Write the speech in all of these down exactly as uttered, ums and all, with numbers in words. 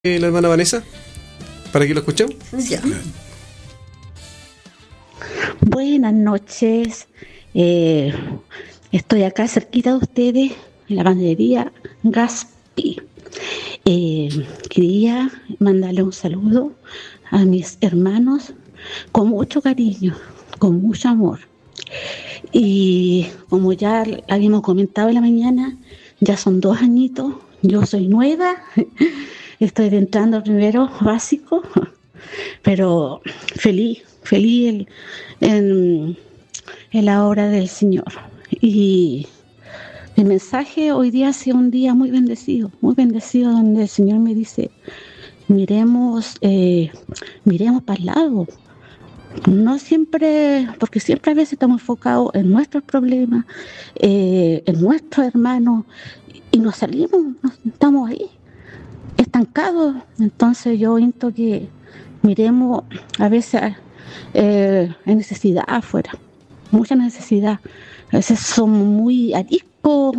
Eh, la hermana Vanessa, para que lo escuchemos. Ya. Buenas noches. Eh, estoy acá cerquita de ustedes, en la panadería Gaspi. Eh, quería mandarle un saludo a mis hermanos con mucho cariño, con mucho amor. Y como ya habíamos comentado en la mañana, ya son dos añitos, yo soy nueva. Estoy entrando al primero básico, pero feliz, feliz en, en, en la obra del Señor. Y mi mensaje hoy día ha sido un día muy bendecido, muy bendecido, donde el Señor me dice, miremos, eh, miremos para el lado. No siempre, porque siempre a veces estamos enfocados en nuestros problemas, eh, en nuestros hermanos, y nos salimos, nos, estamos ahí, estancados. Entonces yo invito que miremos, a veces eh, hay necesidad afuera, mucha necesidad. A veces somos muy ariscos,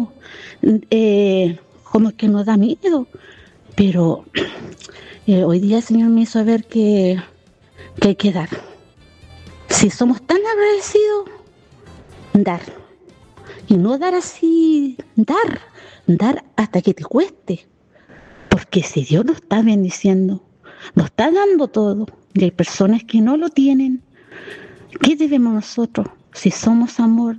eh, como que nos da miedo, pero eh, hoy día el Señor me hizo ver que, que hay que dar. Si somos tan agradecidos, dar. Y no dar así, dar, dar hasta que te cueste. Porque si Dios nos está bendiciendo, nos está dando todo, y hay personas que no lo tienen, ¿qué debemos nosotros? Si somos amor,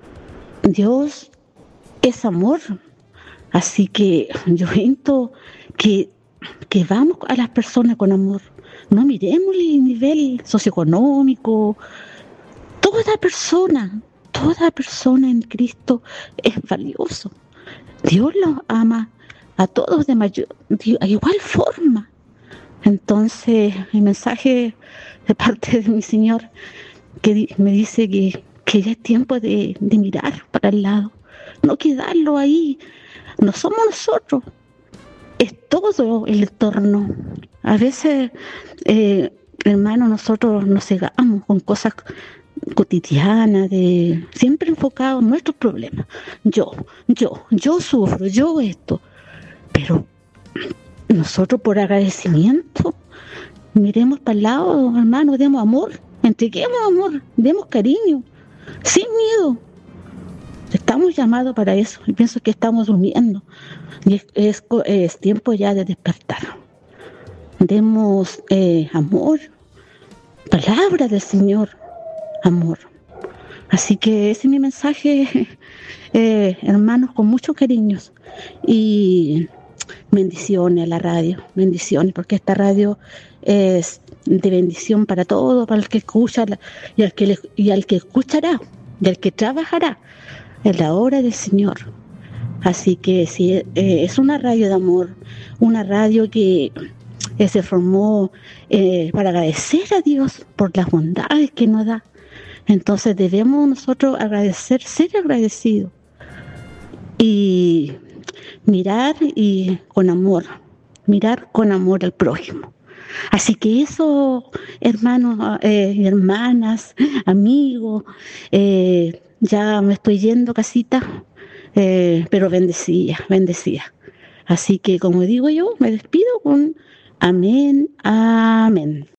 Dios es amor. Así que yo invito que, que vamos a las personas con amor. No miremos el nivel socioeconómico. Toda persona, toda persona en Cristo es valioso. Dios los ama a todos de mayor, de igual forma. Entonces, el mensaje de parte de mi Señor que me dice que, que ya es tiempo de, de mirar para el lado, no quedarlo ahí. No somos nosotros, es todo el entorno. A veces, eh, hermanos, nosotros nos cegamos con cosas cotidianas, de siempre enfocados en nuestros problemas. Yo, yo, yo sufro, yo esto. Pero nosotros por agradecimiento, miremos para el lado, hermanos, demos amor, entreguemos amor, demos cariño, sin miedo. Estamos llamados para eso, y pienso que estamos durmiendo. Y es, es, es tiempo ya de despertar. Demos eh, amor, palabra del Señor, amor. Así que ese es mi mensaje, eh, hermanos, con muchos cariños. Y bendiciones a la radio, bendiciones, porque esta radio es de bendición para todos, para el que escucha y al que, le, y al que escuchará, y al que trabajará en la obra del Señor. Así que sí, eh, es una radio de amor, una radio que eh, se formó eh, para agradecer a Dios por las bondades que nos da. Entonces debemos nosotros agradecer, ser agradecidos y mirar y con amor, mirar con amor al prójimo. Así que eso, hermanos eh, y hermanas, amigos, eh, ya me estoy yendo casita, eh, pero bendecida, bendecida. Así que como digo yo, me despido con amén, amén.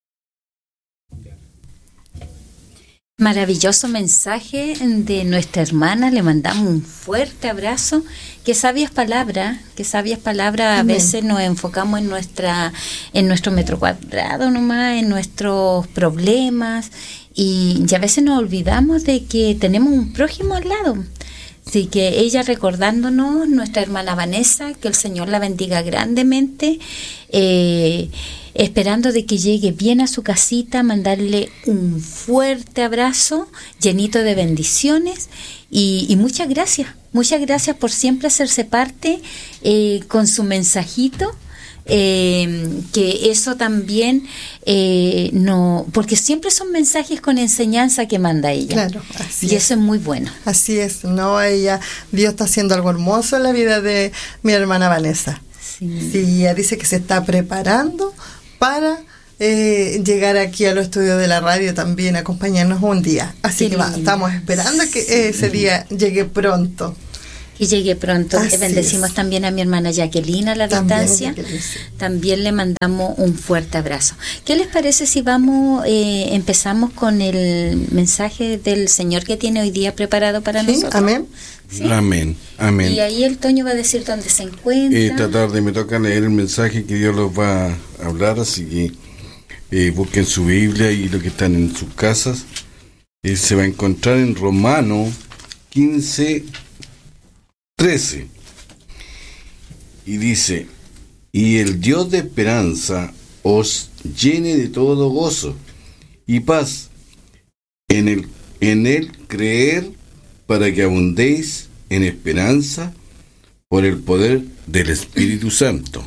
Maravilloso mensaje de nuestra hermana, le mandamos un fuerte abrazo. Qué sabias palabras, qué sabias palabras. A veces nos enfocamos en nuestra, en nuestro metro cuadrado nomás, en nuestros problemas, y, y a veces nos olvidamos de que tenemos un prójimo al lado. Así que ella recordándonos, nuestra hermana Vanessa, que el Señor la bendiga grandemente, eh, esperando de que llegue bien a su casita, mandarle un fuerte abrazo llenito de bendiciones y, y muchas gracias, muchas gracias por siempre hacerse parte eh, con su mensajito. Eh, que eso también eh, no, porque siempre son mensajes con enseñanza que manda ella. Claro, así y es. Eso es muy bueno. Así es, no, ella, Dios está haciendo algo hermoso en la vida de mi hermana Vanessa. Sí, sí ella dice que se está preparando para eh, llegar aquí a los estudios de la radio también, acompañarnos un día. Así Qué que va, lindo. estamos esperando que Sí. ese día llegue pronto. Y llegue pronto. Así Bendecimos es. también a mi hermana Jacqueline a la También, distancia. Jacqueline, sí. También le mandamos un fuerte abrazo. ¿Qué les parece si vamos, eh, empezamos con el mensaje del Señor que tiene hoy día preparado para Sí, nosotros? amén. ¿Sí? Amén, amén. Y ahí el Toño va a decir dónde se encuentra. Esta tarde me toca leer el mensaje que Dios los va a hablar, así que eh, busquen su Biblia y lo que están en sus casas. Eh, se va a encontrar en Romanos quince, trece. Y dice, y el Dios de esperanza os llene de todo gozo y paz en el, en él creer, para que abundéis en esperanza por el poder del Espíritu Santo.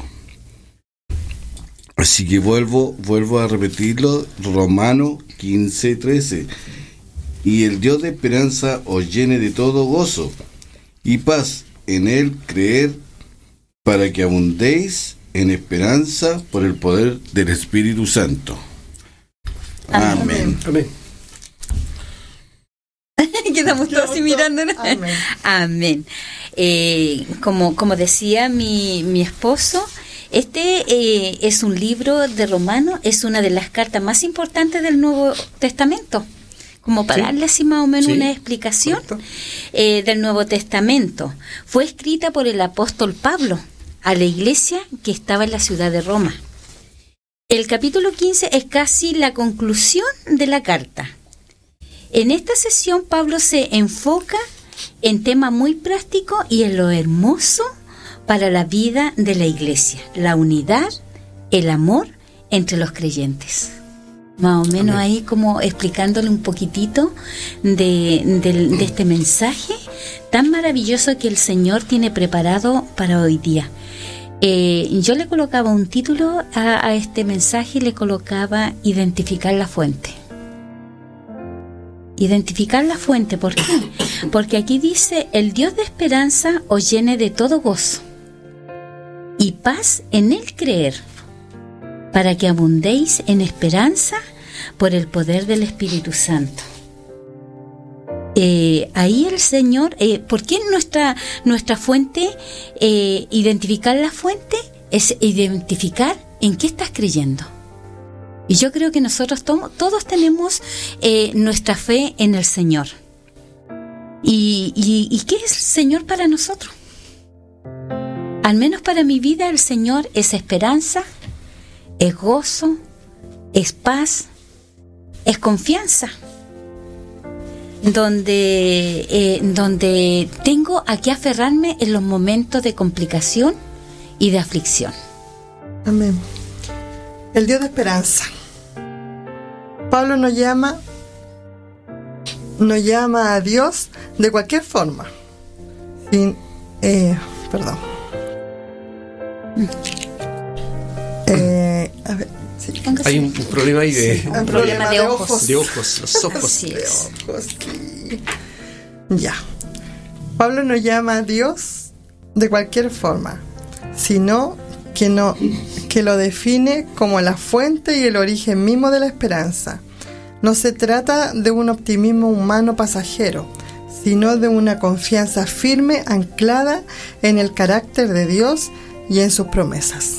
Así que vuelvo, vuelvo a repetirlo, Romanos quince, trece. Y el Dios de esperanza os llene de todo gozo y paz en él creer, para que abundéis en esperanza por el poder del Espíritu Santo. Amén. Amén. Amén. Quedamos todos así mirándonos. Amén. Amén. Eh, como, como decía mi, mi esposo, este eh, es un libro de Romanos, es una de las cartas más importantes del Nuevo Testamento. Como para Sí. darle así más o menos Sí, una explicación correcto. eh, del Nuevo Testamento. Fue escrita por el apóstol Pablo a la iglesia que estaba en la ciudad de Roma. El capítulo quince es casi la conclusión de la carta. En esta sesión Pablo se enfoca en temas muy prácticos y en lo hermoso para la vida de la iglesia, la unidad, el amor entre los creyentes. Más o menos Amén. ahí como explicándole un poquitito de, de, de este mensaje tan maravilloso que el Señor tiene preparado para hoy día. Eh, yo le colocaba un título a, a este mensaje y le colocaba identificar la fuente. Identificar la fuente, ¿por qué? Porque aquí dice, el Dios de esperanza os llene de todo gozo y paz en él creer, para que abundéis en esperanza por el poder del Espíritu Santo. Eh, ahí el Señor, eh, ¿por qué nuestra, nuestra fuente, eh, identificar la fuente, es identificar en qué estás creyendo? Y yo creo que nosotros to- todos tenemos eh, nuestra fe en el Señor. ¿Y, y, ¿Y qué es el Señor para nosotros? Al menos para mi vida el Señor es esperanza, es gozo, es paz, es confianza. Donde, eh, donde tengo a qué aferrarme en los momentos de complicación y de aflicción. Amén. El Dios de esperanza. Pablo nos llama, nos llama a Dios de cualquier forma. Sin, eh, perdón. Eh, a ver, sí. Póngase. Hay un, un problema ahí de, Un problema de ojos. de ojos, los ojos. Así De es. ojos, sí. Ya. Pablo nos llama a Dios de cualquier forma, sino que, no, que lo define como la fuente y el origen mismo de la esperanza. No se trata de un optimismo humano pasajero, sino de una confianza firme anclada en el carácter de Dios y en sus promesas.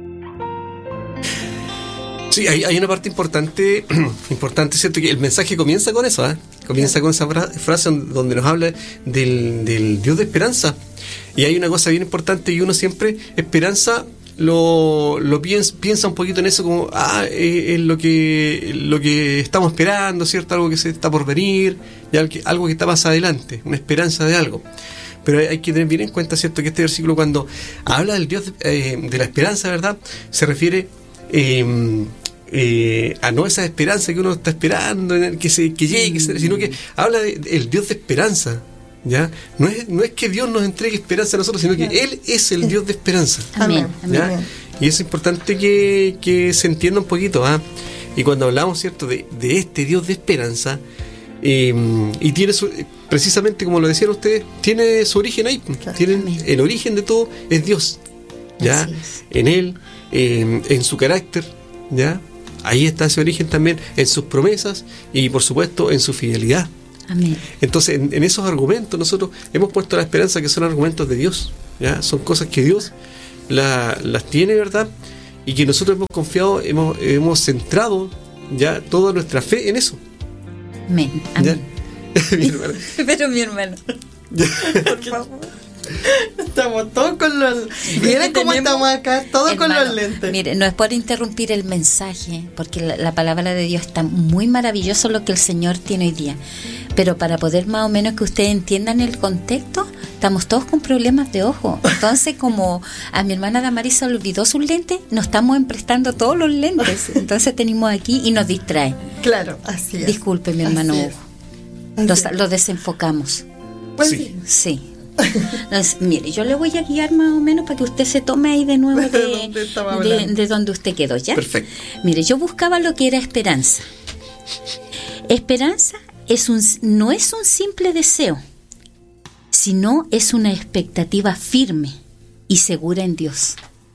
Sí, hay, hay una parte importante, importante, ¿cierto? Que el mensaje comienza con eso, ¿eh? Comienza con esa fra- frase donde nos habla del, del Dios de esperanza. Y hay una cosa bien importante, y uno siempre, esperanza, lo, lo piensa, piensa un poquito en eso como, ah, eh, es lo que, lo que estamos esperando, ¿cierto? Algo que se está por venir, y algo que, algo que está más adelante, una esperanza de algo. Pero hay, hay que tener bien en cuenta, ¿cierto? Que este versículo, cuando habla del Dios de, eh, de la esperanza, ¿verdad? Se refiere eh, eh, a no esa esperanza que uno está esperando, en el que, se, que llegue, que se, sino que habla del de, Dios de esperanza. ¿Ya? No es, no es que Dios nos entregue esperanza a nosotros, sino que Él es el Dios de esperanza. Amén. Amén. ¿Ya? Y es importante que, que se entienda un poquito. ¿ah? Y cuando hablamos, ¿cierto?, de, de este Dios de esperanza, eh, y tiene su, precisamente como lo decían ustedes, tiene su origen ahí. Claro. Tienen, Amén. el origen de todo es Dios. ¿Ya? Así es. En Él, eh, en su carácter, ¿ya? Ahí está ese origen también, en sus promesas y por supuesto en su fidelidad. Amén. Entonces, en, en esos argumentos nosotros hemos puesto la esperanza que son argumentos de Dios, ¿ya? Son cosas que Dios la, las tiene, ¿verdad? Y que nosotros hemos confiado, hemos, hemos centrado ya toda nuestra fe en eso. Amén. Amén. Mi hermana. Pero mi hermano. Por favor. Estamos todos con los... Miren cómo estamos acá, todos Hermano, con los lentes. Mire, no es por interrumpir el mensaje, porque la, la palabra de Dios está muy maravilloso lo que el Señor tiene hoy día. Pero para poder más o menos que ustedes entiendan el contexto, estamos todos con problemas de ojo. Entonces, como a mi hermana Damaris se olvidó sus lentes, nos estamos emprestando todos los lentes. Entonces tenemos aquí y nos distrae. Claro, así es. Disculpe, mi hermano Así Hugo. es. Los, Así es. los desenfocamos. Pues Sí. sí. Sí. Entonces, mire, yo le voy a guiar más o menos para que usted se tome ahí de nuevo ¿De de, dónde estaba de, hablando? de donde usted quedó, ¿ya? Perfecto. Mire, yo buscaba lo que era esperanza. Esperanza es un, no es un simple deseo, sino es una expectativa firme y segura en Dios.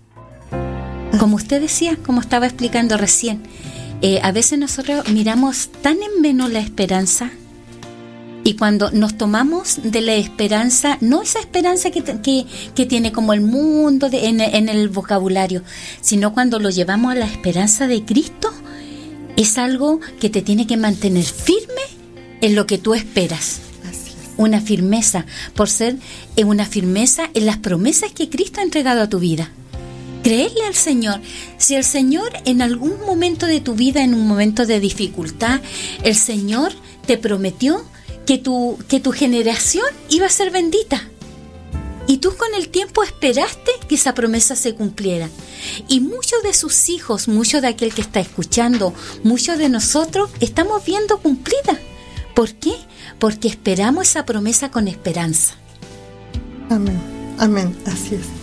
Como usted decía, como estaba explicando recién, eh, a veces nosotros miramos tan en menos la esperanza. Y cuando nos tomamos de la esperanza, no esa esperanza que, que, que tiene como el mundo de, en, en el vocabulario, sino cuando lo llevamos a la esperanza de Cristo, es algo que te tiene que mantener firme en lo que tú esperas. Así es. Una firmeza, por ser eh, una firmeza en las promesas que Cristo ha entregado a tu vida. Creerle al Señor. Si el Señor en algún momento de tu vida, en un momento de dificultad, el Señor te prometió que tu, que tu generación iba a ser bendita. Y tú con el tiempo esperaste que esa promesa se cumpliera. Y muchos de sus hijos, muchos de aquel que está escuchando, muchos de nosotros estamos viendo cumplida. ¿Por qué? Porque esperamos esa promesa con esperanza. Amén. Amén. Así es.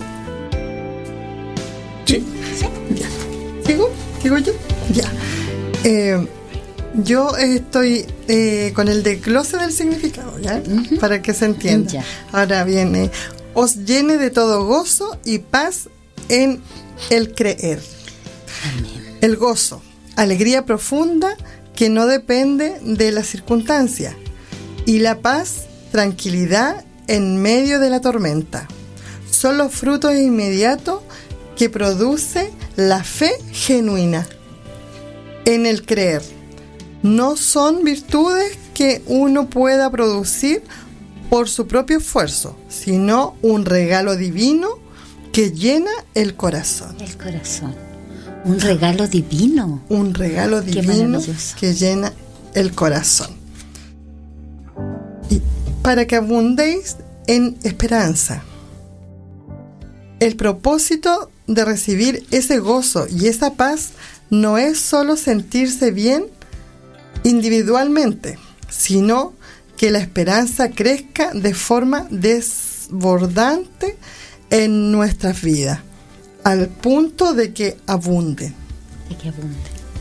Sí. Ya. ¿Sigo? ¿Sigo yo? Ya. Eh, yo estoy eh, con el desglose del significado, ¿ya? Ujú. Para que se entienda. Ya. Ahora viene, os llene de todo gozo y paz en el creer. Amén. El gozo, alegría profunda que no depende de la circunstancia. Y la paz, tranquilidad en medio de la tormenta. Son los frutos inmediatos que produce la fe genuina en el creer. No son virtudes que uno pueda producir por su propio esfuerzo, sino un regalo divino que llena el corazón. El corazón. Un regalo divino. Un regalo Qué divino maravilloso. que llena el corazón. Y para que abundéis en esperanza. El propósito de recibir ese gozo y esa paz no es solo sentirse bien individualmente, sino que la esperanza crezca de forma desbordante en nuestras vidas, al punto de que abunde. De que abunde.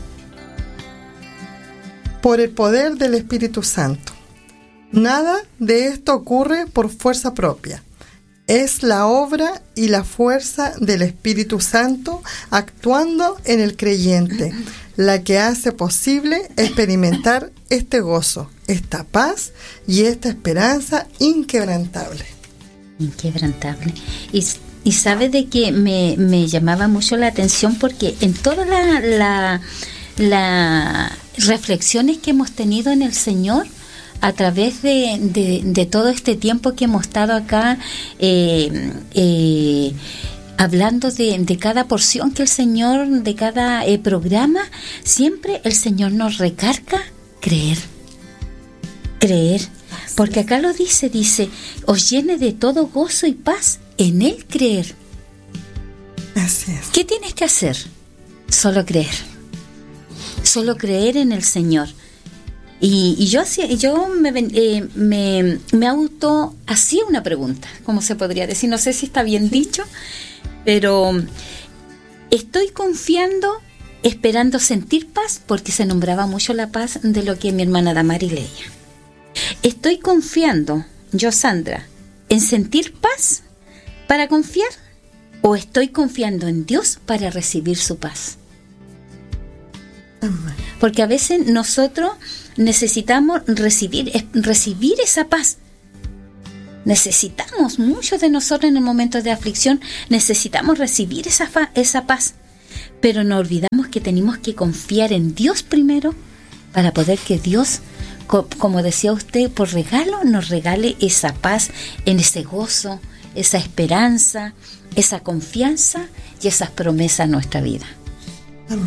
Por el poder del Espíritu Santo. Nada de esto ocurre por fuerza propia. Es la obra y la fuerza del Espíritu Santo actuando en el creyente, la que hace posible experimentar este gozo, esta paz y esta esperanza inquebrantable. Inquebrantable. Y, y sabe de que me, me llamaba mucho la atención porque en todas las la, la reflexiones que hemos tenido en el Señor, a través de, de, de todo este tiempo que hemos estado acá eh, eh, hablando de, de cada porción que el Señor, de cada eh, programa, siempre el Señor nos recarga creer, creer, porque acá lo dice, dice, os llene de todo gozo y paz en el creer. Así es. ¿Qué tienes que hacer? Solo creer, solo creer en el Señor. Y, y yo, hacía- yo me, ven- eh, me, me auto hacía una pregunta, ¿cómo se podría decir? No sé si está bien dicho, pero estoy confiando, esperando sentir paz, porque se nombraba mucho la paz de lo que mi hermana Damaris leía. Estoy confiando, yo Sandra, en sentir paz para confiar, o estoy confiando en Dios para recibir su paz. Amén. Porque a veces nosotros necesitamos recibir, recibir esa paz. Necesitamos, muchos de nosotros en el momento de aflicción, necesitamos recibir esa, fa, esa paz. Pero no olvidamos que tenemos que confiar en Dios primero para poder que Dios, co, como decía usted, por regalo nos regale esa paz, en ese gozo, esa esperanza, esa confianza y esas promesas en nuestra vida. Amén.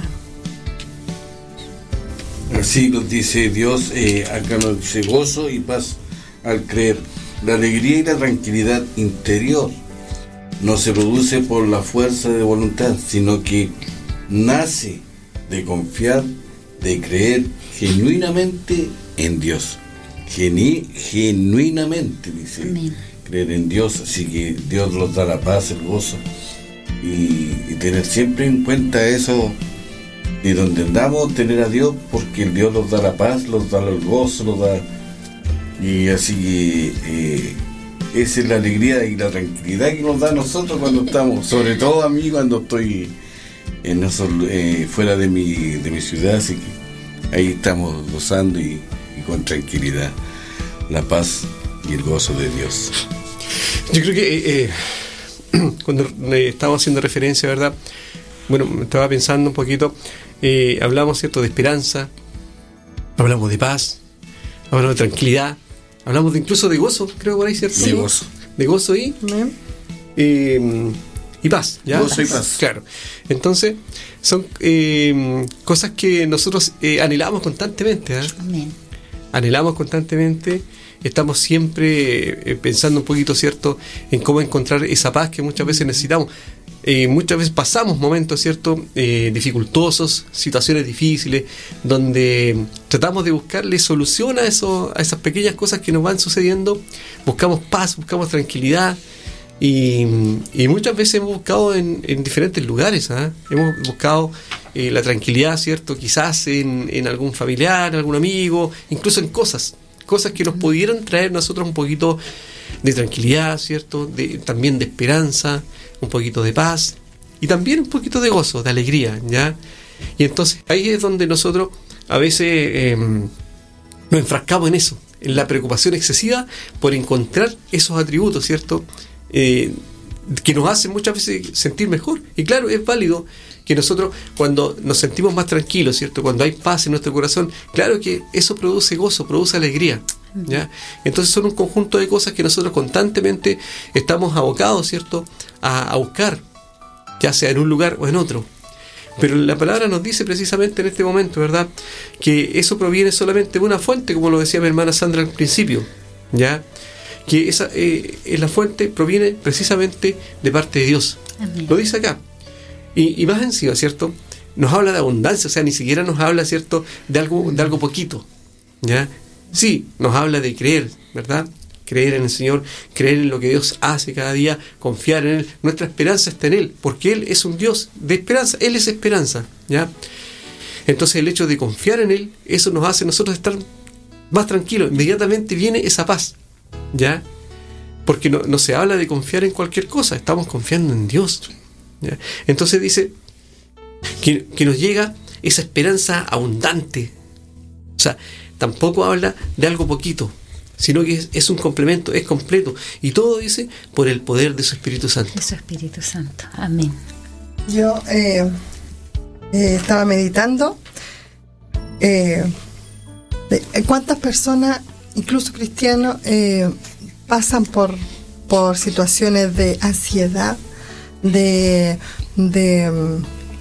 Así nos dice Dios, eh, acá nos dice gozo y paz al creer. La alegría y la tranquilidad interior no se produce por la fuerza de voluntad, sino que nace de confiar, de creer genuinamente en Dios. Genu- genuinamente, dice. Amén. Creer en Dios, así que Dios nos da la paz, el gozo. Y, y tener siempre en cuenta eso, de donde andamos, tener a Dios, porque el Dios nos da la paz, nos da el gozo, nos da... Y así eh, esa es la alegría y la tranquilidad que nos da a nosotros cuando estamos, sobre todo a mí cuando estoy en eso, eh, fuera de mi, de mi ciudad, así que ahí estamos gozando y, y con tranquilidad, la paz y el gozo de Dios. Yo creo que eh, cuando eh, estaba haciendo referencia, ¿verdad? Bueno, estaba pensando un poquito, eh, hablamos, ¿cierto?, de esperanza, hablamos de paz, hablamos de tranquilidad, hablamos de incluso de gozo, creo por ahí, ¿cierto? De gozo. De gozo y, eh, y paz, ¿ya? Gozo y paz. Claro. Entonces, son eh, cosas que nosotros eh, anhelamos constantemente, ¿eh? Amén. Anhelamos constantemente, estamos siempre eh, pensando un poquito, ¿cierto?, en cómo encontrar esa paz que muchas veces necesitamos. Eh, muchas veces pasamos momentos, ¿cierto?, eh, dificultosos, situaciones difíciles, donde tratamos de buscarle solución a, eso, a esas pequeñas cosas que nos van sucediendo. Buscamos paz, buscamos tranquilidad, y, y muchas veces hemos buscado en, en diferentes lugares, ¿eh? Hemos buscado eh, la tranquilidad, ¿cierto?, quizás en, en algún familiar, algún amigo, incluso en cosas, cosas que nos pudieran traer nosotros un poquito de tranquilidad, ¿cierto?, de, también de esperanza, un poquito de paz y también un poquito de gozo, de alegría, ¿ya? Y entonces ahí es donde nosotros a veces eh, nos enfrascamos en eso, en la preocupación excesiva por encontrar esos atributos, ¿cierto?, eh, que nos hacen muchas veces sentir mejor. Y claro, es válido que nosotros, cuando nos sentimos más tranquilos, ¿cierto?, cuando hay paz en nuestro corazón, claro que eso produce gozo, produce alegría, ¿ya? Entonces son un conjunto de cosas que nosotros constantemente estamos abocados, ¿cierto?, a, a buscar, ya sea en un lugar o en otro. Pero la palabra nos dice precisamente en este momento, ¿verdad?, que eso proviene solamente de una fuente, como lo decía mi hermana Sandra al principio, ¿ya?, que esa eh, la fuente proviene precisamente de parte de Dios. Amén. Lo dice acá. Y, y más encima, ¿cierto?, nos habla de abundancia, o sea, ni siquiera nos habla, ¿cierto?, de algo, de algo poquito, ¿ya? Sí, nos habla de creer, ¿verdad? Creer en el Señor, creer en lo que Dios hace cada día, confiar en Él. Nuestra esperanza está en Él, porque Él es un Dios de esperanza, Él es esperanza, ¿ya? Entonces el hecho de confiar en Él, eso nos hace nosotros estar más tranquilos. Inmediatamente viene esa paz, ¿ya? Porque no, no se habla de confiar en cualquier cosa, estamos confiando en Dios, ¿ya? Entonces dice que, que nos llega esa esperanza abundante. O sea, tampoco habla de algo poquito, sino que es, es un complemento, es completo. Y todo dice por el poder de su Espíritu Santo. De su Espíritu Santo. Amén. Yo eh, eh, estaba meditando eh, de cuántas personas, incluso cristianos, eh, pasan por, por situaciones de ansiedad, de, de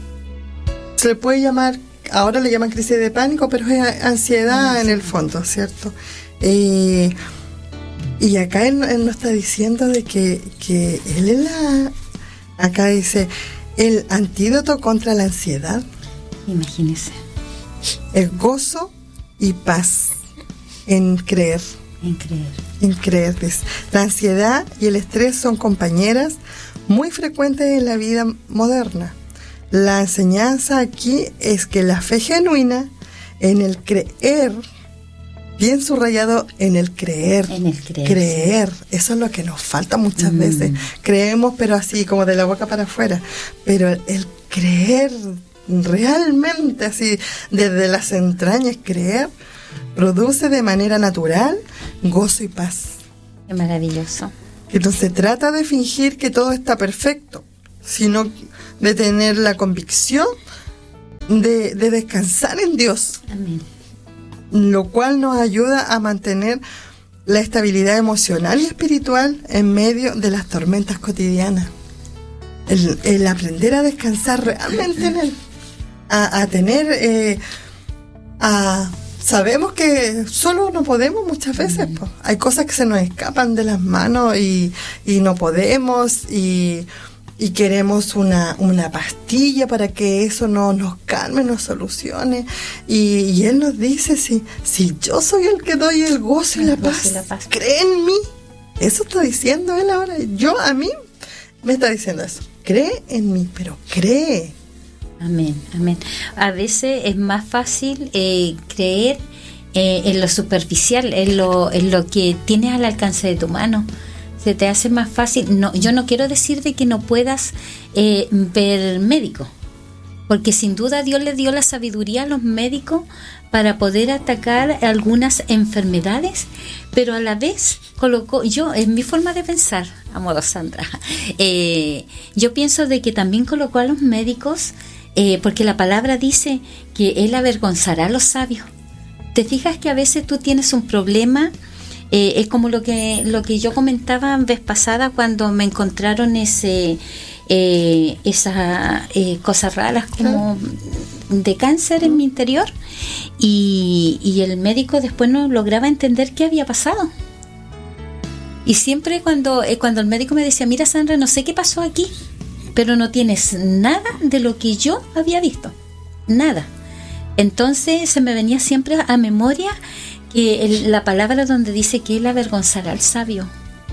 se le puede llamar, ahora le llaman crisis de pánico, pero es ansiedad en el fondo, ¿cierto? Eh, y acá él, él nos está diciendo de que, que él es la, acá dice, el antídoto contra la ansiedad. Imagínese. El gozo y paz en creer. En creer. En creer. La ansiedad y el estrés son compañeras muy frecuentes en la vida moderna. La enseñanza aquí es que la fe genuina en el creer, bien subrayado en el creer, en el creer, creer, sí. Eso es lo que nos falta muchas mm. veces. Creemos, pero así como de la boca para afuera. Pero el, el creer realmente así, desde las entrañas, creer, produce de manera natural gozo y paz. Qué maravilloso. Que no se trata de fingir que todo está perfecto, sino de tener la convicción de, de descansar en Dios. Amén. Lo cual nos ayuda a mantener la estabilidad emocional y espiritual en medio de las tormentas cotidianas. El, el aprender a descansar realmente en Él, a, a tener, eh, a, sabemos que solo no podemos muchas veces, pues. Hay cosas que se nos escapan de las manos y, y no podemos y, y queremos una, una pastilla para que eso no nos calme, nos solucione. Y, y Él nos dice, si, si yo soy el que doy el gozo y la paz, y la paz, cree en mí. Eso está diciendo Él ahora. Yo, a mí, me está diciendo eso. Cree en mí, pero cree. Amén, amén. A veces es más fácil eh, creer eh, en lo superficial, en lo, en lo que tienes al alcance de tu mano. Se te hace más fácil. No, yo no quiero decir de que no puedas eh, ver médico, porque sin duda Dios le dio la sabiduría a los médicos para poder atacar algunas enfermedades, pero a la vez colocó, yo en mi forma de pensar, amor Sandra, eh, yo pienso de que también colocó a los médicos, eh, porque la palabra dice que Él avergonzará a los sabios. ¿Te fijas que a veces tú tienes un problema? Eh, es como lo que lo que yo comentaba vez pasada cuando me encontraron ese eh, esas eh, cosas raras como de cáncer en mi interior y, y el médico después no lograba entender qué había pasado. Y siempre cuando eh, cuando el médico me decía, mira Sandra, no sé qué pasó aquí, pero no tienes nada de lo que yo había visto, nada. Entonces se me venía siempre a memoria que el, la palabra donde dice que Él avergonzará al sabio,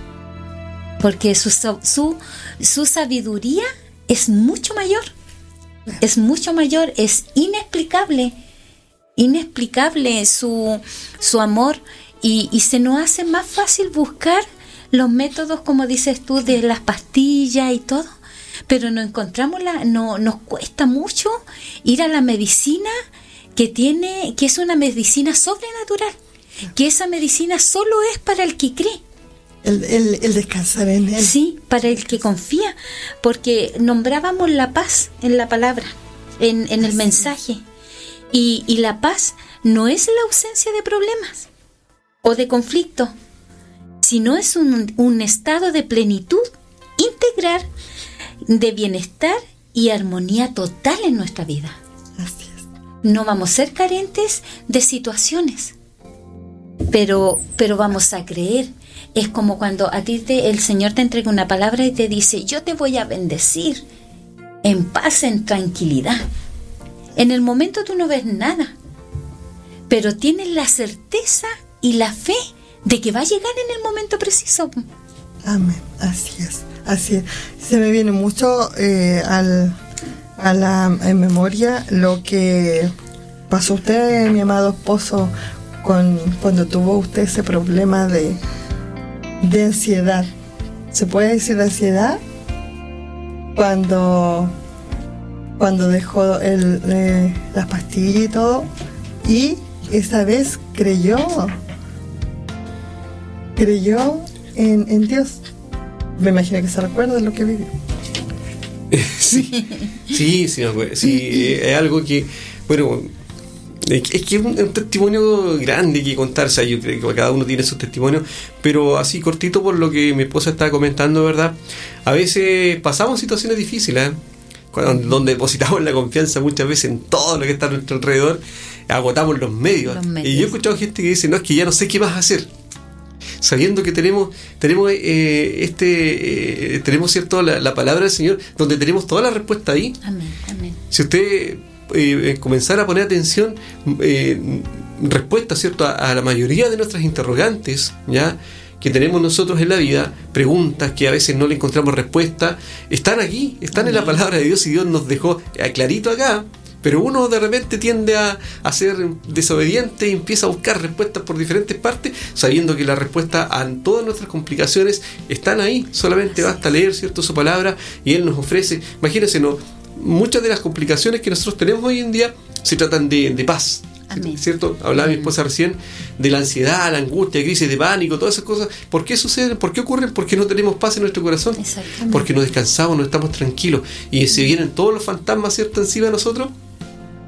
porque su, su, su sabiduría es mucho mayor, es mucho mayor, es inexplicable, inexplicable su, su amor, y, y se nos hace más fácil buscar los métodos, como dices tú, de las pastillas y todo, pero no encontramos la, no, nos cuesta mucho ir a la medicina que tiene, que es una medicina sobrenatural, que esa medicina solo es para el que cree. El, el, el descansar en Él. Sí, para el que confía, porque nombrábamos la paz en la palabra, en, en el mensaje, y, y la paz no es la ausencia de problemas o de conflicto, sino es un, un estado de plenitud integral, de bienestar y armonía total en nuestra vida. Así es. No vamos a ser carentes de situaciones, pero, pero vamos a creer. Es como cuando a ti te, el Señor te entrega una palabra y te dice, yo te voy a bendecir en paz, en tranquilidad. En el momento tú no ves nada, pero tienes la certeza y la fe de que va a llegar en el momento preciso. Amén, así es, así es. Se me viene mucho eh, al, a la en memoria lo que pasó usted, mi amado esposo, con, cuando tuvo usted ese problema de, de ansiedad. ¿Se puede decir de ansiedad? Cuando, cuando dejó el, eh, las pastillas y todo, y esa vez creyó, creyó en, en Dios. Me imagino que se recuerda de lo que vivió. Sí, sí, sí, sí, es algo que, bueno, es que es un, un testimonio grande que contar. O sea, yo creo que cada uno tiene su testimonio, pero así cortito por lo que mi esposa estaba comentando, ¿verdad? A veces pasamos situaciones difíciles, ¿eh? Cuando, donde depositamos la confianza muchas veces en todo lo que está a nuestro alrededor, agotamos los medios. Los medios. Y yo he escuchado gente que dice, no, es que ya no sé qué más hacer, sabiendo que tenemos tenemos eh, este eh, tenemos cierto la, la palabra del Señor, donde tenemos toda la respuesta ahí. Amén, amén. Si usted eh, comenzara a poner atención, eh, respuesta, cierto, a, a la mayoría de nuestras interrogantes, ya que tenemos nosotros en la vida, preguntas que a veces no le encontramos respuesta, están aquí, están Amén. En la palabra de Dios, y Dios nos dejó clarito acá. Pero uno de repente tiende a, a ser desobediente y empieza a buscar respuestas por diferentes partes, sabiendo que la respuesta a todas nuestras complicaciones están ahí. Solamente basta leer, ¿cierto?, su palabra, y Él nos ofrece. Imagínense, ¿no? Muchas de las complicaciones que nosotros tenemos hoy en día se tratan de, de paz. Amén. ¿Cierto? Hablaba mi esposa recién de la ansiedad, la angustia, crisis de pánico, todas esas cosas. ¿Por qué suceden? ¿Por qué ocurren? Porque no tenemos paz en nuestro corazón. Porque no descansamos, no estamos tranquilos. Y si vienen todos los fantasmas, ¿cierto?, encima de nosotros,